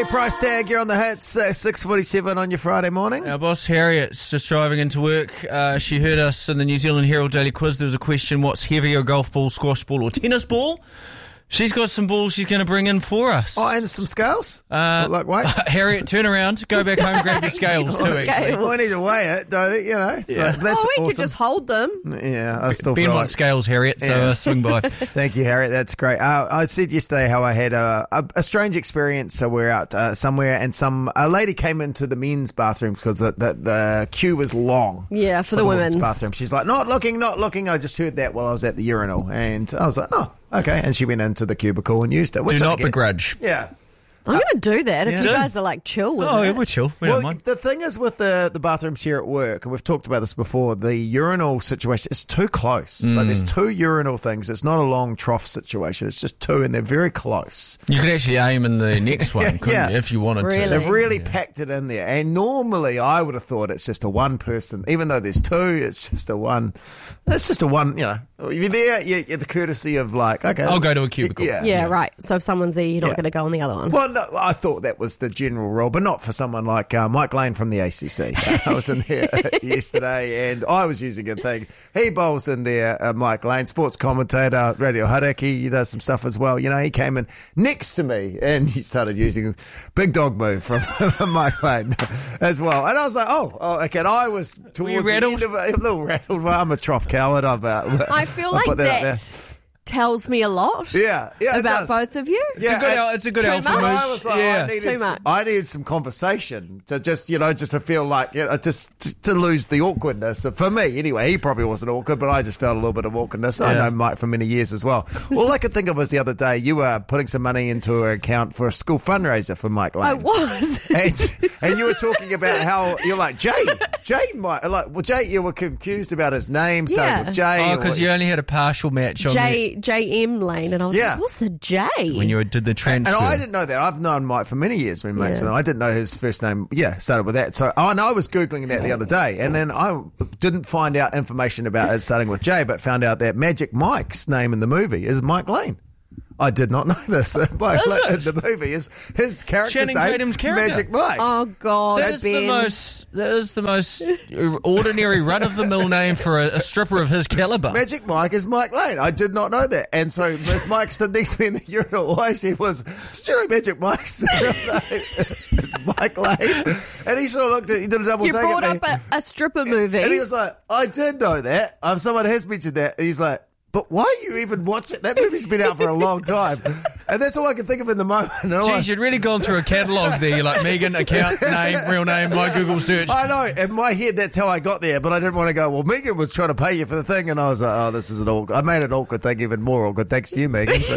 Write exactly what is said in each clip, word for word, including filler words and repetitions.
Harry Price Tag, you're on the hits, uh, six forty-seven on your Friday morning. Our boss Harriet's just driving into work. Uh, she heard us in the New Zealand Herald Daily Quiz. There was a question, what's heavier, golf ball, squash ball or tennis ball? She's got some balls she's going to bring in for us. Oh, and some scales? Uh, like weights? Harriet, turn around, go back home, grab your scales too, actually. Well, I need to weigh it, don't I? You know, it's Yeah. like, that's oh, we awesome. could just hold them. Yeah, I still Ben feel wants like... scales, Harriet, so Yeah. uh, swing by. Thank you, Harriet. That's great. Uh, I said yesterday how I had a, a, a strange experience. So we're out uh, somewhere, and some a lady came into the men's bathrooms because the, the the queue was long. Yeah, for, the, women's. bathroom. She's like, not looking, not looking. I just heard that while I was at the urinal, and I was like, oh, okay. And she went into the cubicle and used it. Which Do I not get. begrudge. Yeah. I'm going to do that if yeah. you guys are like chill with Oh, it. yeah, we're chill. We Well, don't mind. the thing is with the, the bathrooms here at work, and we've talked about this before, the urinal situation is too close. Mm. Like there's two urinal things. It's not a long trough situation. It's just two, and they're very close. You could actually aim in the next one, couldn't Yeah. you, if you wanted Really? to. They've really packed it in there. And normally I would have thought it's just a one person, even though there's two, it's just a one. It's just a one, you know. You're there, you're, you're the courtesy of like, okay. I'll go to a cubicle. Yeah. yeah, right. So if someone's there, you're not Yeah. going to go on the other one. Well, no, I thought that was the general rule, but not for someone like uh, Mike Lane from the A C C. I was in there yesterday, and I was using a thing. He bowls in there, uh, Mike Lane, sports commentator, Radio Haraki. He does some stuff as well. You know, he came in next to me, and he started using big dog move from, from Mike Lane as well. And I was like, oh, oh okay. And I was towards you the rattled? end of it, a little rattled. Well, I'm a trough coward. I've, uh, I feel I'll like put that, out there. tells me a lot Yeah, yeah, it about does. both of you. It's a good, and- al- it's a good Too alpha much. move. I was like, yeah. I needed, Too some, much. I needed some conversation to just, you know, just to feel like, you know, just to, to lose the awkwardness. For me, anyway, he probably wasn't awkward, but I just felt a little bit of awkwardness. I Yeah. know Mike for many years as well. All I could think of was the other day, you were putting some money into an account for a school fundraiser for Mike Lane. I was. And, and you were talking about how you're like, Jay, Jay might, like, well, Jay, you were confused about his name, started Yeah. with Jay. Oh, because or- you only had a partial match on J J M Lane, and I was Yeah. like, what's the J? the, when you did the transfer. And I didn't know that. I've known Mike for many years, been mates, Yeah. and I didn't know his first name. Yeah, started with that. So, oh, and I was Googling that the other day, and then I didn't find out information about it starting with J, but found out that Magic Mike's name in the movie is Mike Lane. I did not know this. Mike Is Lane it? in the movie is his character's Channing name, Tatum's character. Magic Mike. Oh, God, That is Ben. the most. That is the most ordinary, run-of-the-mill name for a, a stripper of his caliber. Magic Mike is Mike Lane. I did not know that. And so as Mike stood next to me in the urinal, all I said was, did you know Magic Mike's real name is Mike Lane? And he sort of looked at, he did a double You take brought at up me. a, a stripper movie. And he was like, I did know that. Um, someone has mentioned that. And he's like, but why are you even watching? That movie's been out for a long time. And that's all I can think of in the moment. And all I- Geez, you'd really gone through a catalogue there. You're like, Megan, account, name, real name, my Google search. I know. In my head, that's how I got there. But I didn't want to go, well, Megan was trying to pay you for the thing. And I was like, oh, this is an awkward. I made an awkward thing even more awkward. Thanks to you, Megan. So,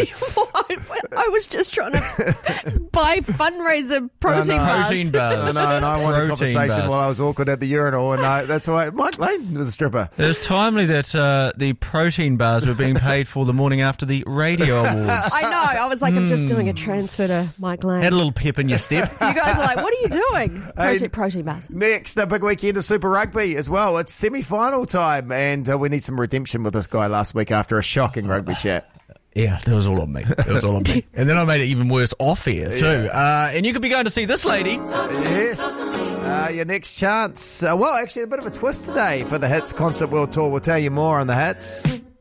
I was just trying to buy fundraiser protein I know. bars. Protein bars. I know. And I wanted a Protein conversation bars. while I was awkward at the urinal. And I, that's why Mike Lane was a stripper. It was timely that uh, the protein bars were being paid for the morning after the radio awards. I know. I was like, I'm just doing a transfer to Mike Lane. Had a little pep in your step. You guys are like, what are you doing? Protein, Hey, protein bars. Next, a big weekend of Super Rugby as well. It's semi-final time, and uh, we need some redemption with this guy last week after a shocking rugby chat. Yeah, that was all on me. It was all on me. And then I made it even worse off air, too. Uh, and you could be going to see this lady. Yes, uh, your next chance. Uh, well, actually, a bit of a twist today for the Hits Concert World Tour. We'll tell you more on the Hits.